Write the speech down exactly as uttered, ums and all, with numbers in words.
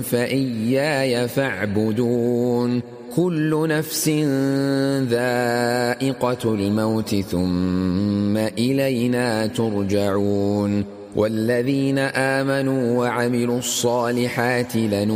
فإياي فاعبدون كل نفس ذائقة الموت ثم إلينا ترجعون والذين آمنوا وعملوا الصالحات لنؤمنون